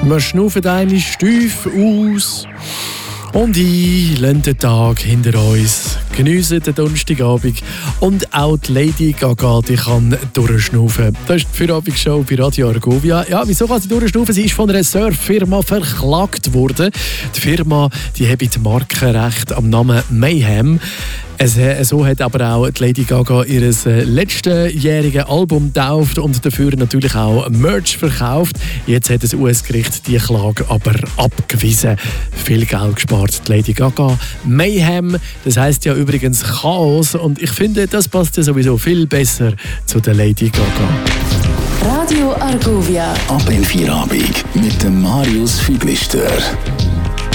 Wir schnaufen einmal tief aus und lassen den Tag hinter uns. Geniessen den Donnerstagabend und auch die Lady Gaga, die kann durchschnaufen. Das ist die Feierabend-Show bei Radio Argovia. Ja, wieso kann sie durchschnaufen? Sie ist von einer Surf-Firma verklagt worden. Die Firma, die hat das Markenrecht am Namen Mayhem. So hat aber auch die Lady Gaga ihr letztjähriges Album getauft und dafür natürlich auch Merch verkauft. Jetzt hat das US-Gericht die Klage aber abgewiesen. Viel Geld gespart, die Lady Gaga. Mayhem, das heisst ja übrigens Chaos und ich finde, das passt ja sowieso viel besser zu der Lady Gaga. Radio Argovia. Ab in Feierabend mit dem Marius Füglister.